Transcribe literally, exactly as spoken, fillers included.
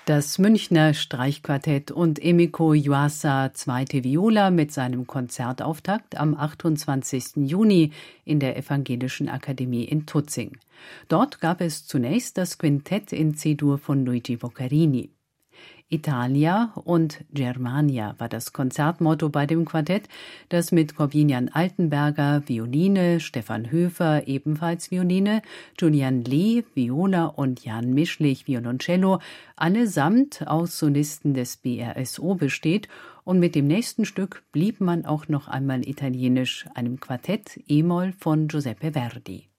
Das Münchner Streichquartett und Emiko Yuasa zweite Viola mit seinem Konzertauftakt am achtundzwanzigsten Juni in der Evangelischen Akademie in Tutzing. Dort gab es zunächst das Quintett in C-Dur von Luigi Boccherini. Italia und Germania war das Konzertmotto bei dem Quartett, das mit Korbinian Altenberger Violine, Stefan Höfer ebenfalls Violine, Julian Lee Viola und Jan Mischlich Violoncello allesamt aus Solisten des B R S O besteht, und mit dem nächsten Stück blieb man auch noch einmal italienisch, einem Quartett E-Moll von Giuseppe Verdi.